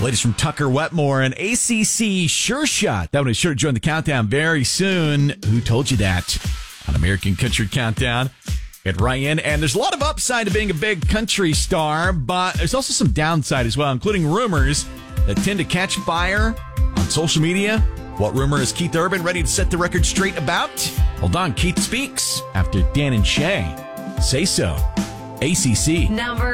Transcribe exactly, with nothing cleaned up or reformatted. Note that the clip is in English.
Latest from Tucker Wetmore, an A C C sure shot. That one is sure to join the countdown very soon. Who told you that? On American Country Countdown. Get Ryan, and there's a lot of upside to being a big country star, but there's also some downside as well, including rumors that tend to catch fire on social media. What rumor is Keith Urban ready to set the record straight about? Hold on, Keith speaks after Dan and Shay. Say so. A C C. Number